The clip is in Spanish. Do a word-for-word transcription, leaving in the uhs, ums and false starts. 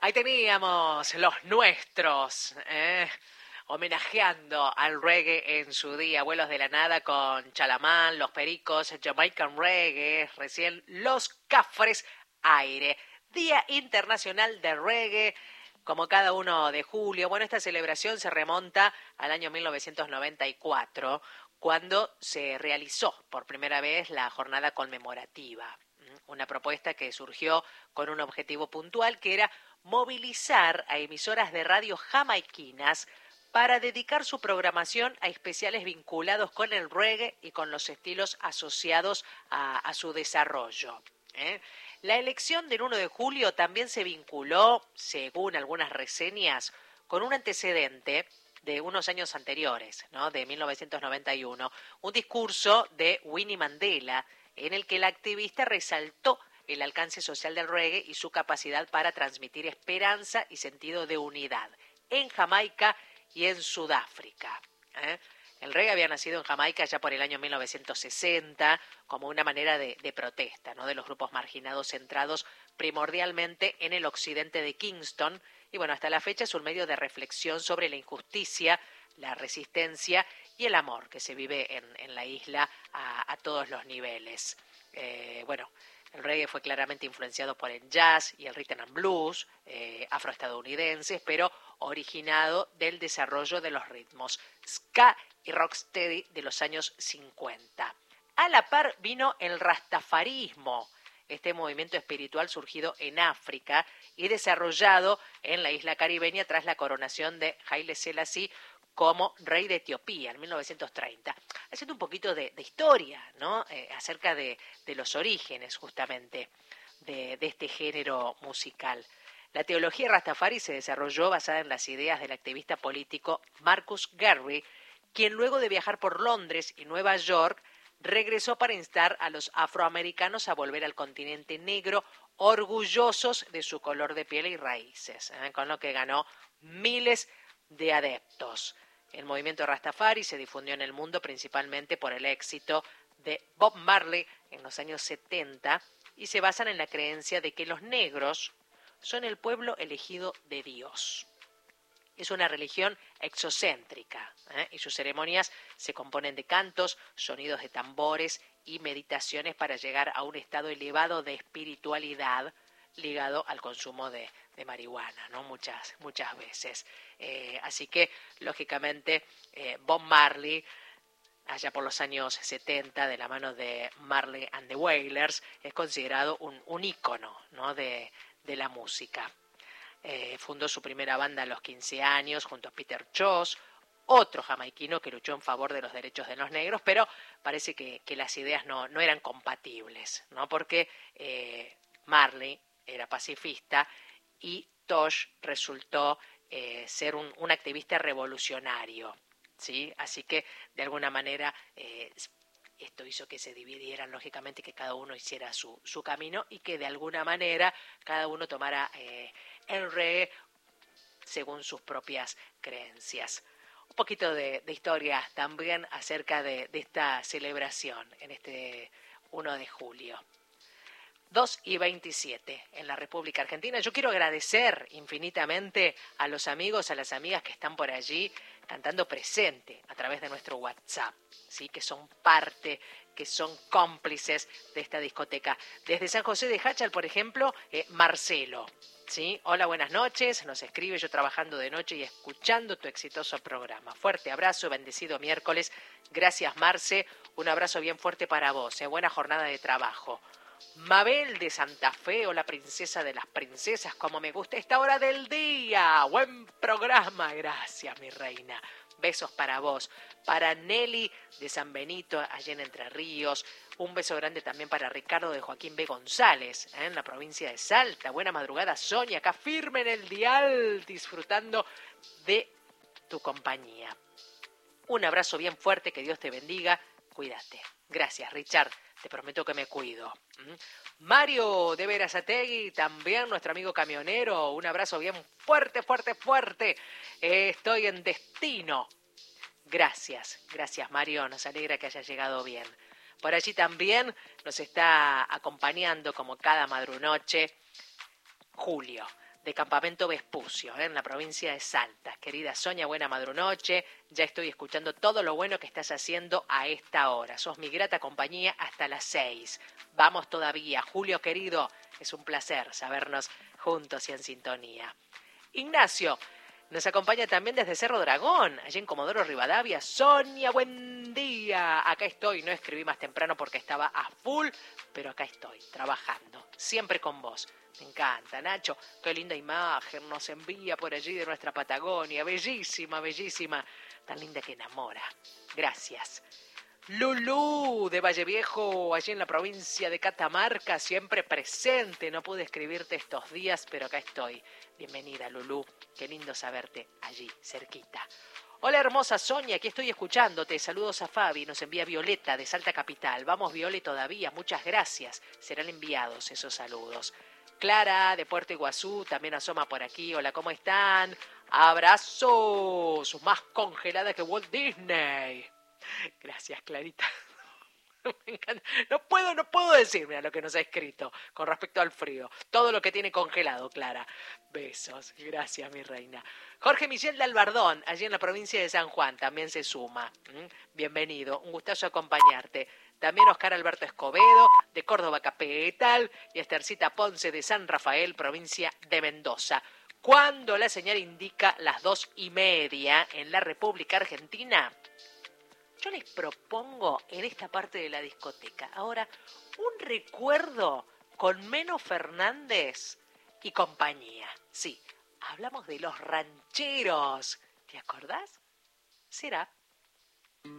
Ahí teníamos los nuestros, ¿eh? Homenajeando al reggae en su día. Vuelos de la Nada con Chalamán, Los Pericos, Jamaican Reggae, recién Los Cafres Aire. Día Internacional de Reggae, como cada uno de julio. Bueno, esta celebración se remonta al año mil novecientos noventa y cuatro, cuando se realizó por primera vez la jornada conmemorativa. Una propuesta que surgió con un objetivo puntual, que era movilizar a emisoras de radio jamaiquinas para dedicar su programación a especiales vinculados con el reggae y con los estilos asociados a, a su desarrollo, ¿eh? La elección del uno de julio también se vinculó, según algunas reseñas, con un antecedente de unos años anteriores, ¿no? De mil novecientos noventa y uno, un discurso de Winnie Mandela en el que el activista resaltó el alcance social del reggae y su capacidad para transmitir esperanza y sentido de unidad en Jamaica y en Sudáfrica, ¿eh? El reggae había nacido en Jamaica ya por el año mil novecientos sesenta como una manera de, de protesta, ¿no? De los grupos marginados centrados primordialmente en el occidente de Kingston. Y bueno, hasta la fecha es un medio de reflexión sobre la injusticia, la resistencia y el amor que se vive en, en la isla a, a todos los niveles. Eh, bueno, el reggae fue claramente influenciado por el jazz y el rhythm and blues eh, afroestadounidenses, pero originado del desarrollo de los ritmos ska y rocksteady de los años cincuenta. A la par vino el rastafarismo, este movimiento espiritual surgido en África y desarrollado en la isla caribeña tras la coronación de Haile Selassie como rey de Etiopía en mil novecientos treinta, haciendo un poquito de, de historia, ¿no? Eh, acerca de, de los orígenes justamente de, de este género musical. La teología Rastafari se desarrolló basada en las ideas del activista político Marcus Garvey, quien luego de viajar por Londres y Nueva York regresó para instar a los afroamericanos a volver al continente negro, orgullosos de su color de piel y raíces, ¿eh? Con lo que ganó miles de adeptos. El movimiento Rastafari se difundió en el mundo principalmente por el éxito de Bob Marley en los años setenta y se basan en la creencia de que los negros son el pueblo elegido de Dios. Es una religión exocéntrica, ¿eh? Y sus ceremonias se componen de cantos, sonidos de tambores y meditaciones para llegar a un estado elevado de espiritualidad ligado al consumo de, de marihuana, ¿no? Muchas, muchas veces. Eh, así que, lógicamente, eh, Bob Marley, allá por los años setenta, de la mano de Marley and the Wailers, es considerado un, un ícono, ¿no? de, de la música. Eh, fundó su primera banda a los quince años junto a Peter Choss, otro jamaiquino que luchó en favor de los derechos de los negros, pero parece que, que las ideas no, no eran compatibles, ¿no? Porque eh, Marley era pacifista y Tosh resultó eh, ser un, un activista revolucionario, ¿sí? Así que, de alguna manera, eh, esto hizo que se dividieran, lógicamente, que cada uno hiciera su, su camino y que, de alguna manera, cada uno tomara eh, el reggae según sus propias creencias. Un poquito de, de historia también acerca de, de esta celebración en este uno de julio. dos y veintisiete en la República Argentina. Yo quiero agradecer infinitamente a los amigos, a las amigas que están por allí cantando presente a través de nuestro WhatsApp, ¿sí? Que son parte, que son cómplices de esta discoteca. Desde San José de Hachal, por ejemplo, eh, Marcelo, ¿sí? Hola, buenas noches, nos escribe: yo trabajando de noche y escuchando tu exitoso programa. Fuerte abrazo, bendecido miércoles. Gracias, Marce, un abrazo bien fuerte para vos, ¿eh? Buena jornada de trabajo. Mabel de Santa Fe, o la princesa de las princesas, como me gusta esta hora del día. Buen programa, gracias, mi reina. Besos para vos. Para Nelly de San Benito, allá en Entre Ríos. Un beso grande también para Ricardo de Joaquín B. González, ¿eh? En la provincia de Salta. Buena madrugada, Sonia, acá firme en el dial, disfrutando de tu compañía. Un abrazo bien fuerte, que Dios te bendiga. Cuídate. Gracias, Richard. Te prometo que me cuido. Mario de Verazategui, también nuestro amigo camionero. Un abrazo bien fuerte, fuerte, fuerte. Eh, estoy en destino. Gracias, gracias, Mario. Nos alegra que haya llegado bien. Por allí también nos está acompañando, como cada madrunoche, Julio, de Campamento Vespucio, ¿eh? En la provincia de Salta. Querida Sonia, buena madrunoche. Ya estoy escuchando todo lo bueno que estás haciendo a esta hora. Sos mi grata compañía hasta las seis. Vamos todavía. Julio, querido, es un placer sabernos juntos y en sintonía. Ignacio nos acompaña también desde Cerro Dragón, allí en Comodoro Rivadavia. Sonia, buen día. Acá estoy, no escribí más temprano porque estaba a full, pero acá estoy, trabajando, siempre con vos. Me encanta, Nacho, qué linda imagen nos envía por allí de nuestra Patagonia. Bellísima, bellísima, tan linda que enamora. Gracias. Lulú de Valle Viejo, allí en la provincia de Catamarca, siempre presente. No pude escribirte estos días, pero acá estoy. Bienvenida, Lulú. Qué lindo saberte allí, cerquita. Hola, hermosa Sonia, aquí estoy escuchándote. Saludos a Fabi, nos envía Violeta de Salta Capital. Vamos, Viole, todavía. Muchas gracias. Serán enviados esos saludos. Clara de Puerto Iguazú también asoma por aquí. Hola, ¿cómo están? Abrazos. Más congelada que Walt Disney. Gracias, Clarita. Me encanta. No puedo, no puedo decir, mira lo que nos ha escrito con respecto al frío. Todo lo que tiene congelado, Clara. Besos. Gracias, mi reina. Jorge Michel de Albardón, allí en la provincia de San Juan, también se suma. ¿Mm? Bienvenido, un gustazo acompañarte. También Oscar Alberto Escobedo, de Córdoba Capital, y Estercita Ponce, de San Rafael, provincia de Mendoza. Cuando la señal indica las dos y media en la República Argentina, yo les propongo en esta parte de la discoteca ahora un recuerdo con Meno Fernández y compañía. Sí, hablamos de los rancheros. ¿Te acordás? Será.